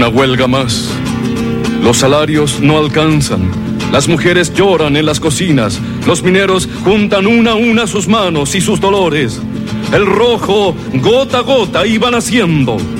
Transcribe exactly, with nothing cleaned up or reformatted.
Una huelga más. Los salarios no alcanzan. Las mujeres lloran en las cocinas. Los mineros juntan una a una sus manos y sus dolores. El rojo, gota a gota, iba naciendo.